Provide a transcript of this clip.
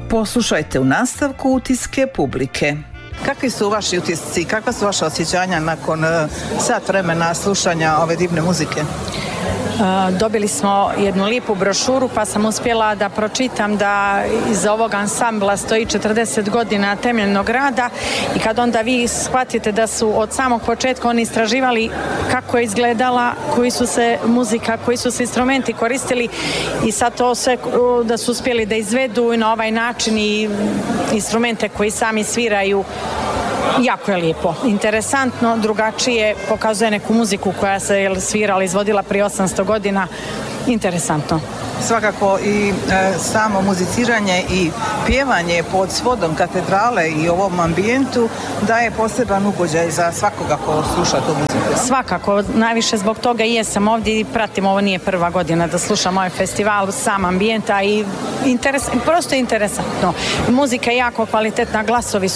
Poslušajte u nastavku utiske publike. Kakvi su vaši utisci, kakva su vaša osjećanja nakon sat vremena slušanja ove divne muzike? Dobili smo jednu lipu brošuru pa sam uspjela da pročitam da iza ovog ansambla stoji 40 godina temeljnog rada i kad onda vi shvatite da su od samog početka oni istraživali kako je izgledala, koji su se muzika, koji su se instrumenti koristili i sad to sve da su uspjeli da izvedu i na ovaj način i instrumente koji sami sviraju. Jako je lijepo, interesantno, drugačije, pokazuje neku muziku koja se svirala, izvodila prije 800 godina, interesantno. Svakako i samo muziciranje i pjevanje pod svodom katedrale i ovom ambijentu daje poseban ugođaj za svakoga ko sluša tu muziku. Svakako, najviše zbog toga i jesam ovdje i pratim, ovo nije prva godina da slušam ovaj festival, sam ambijenta i prosto je interesantno. Muzika je jako kvalitetna, glasovi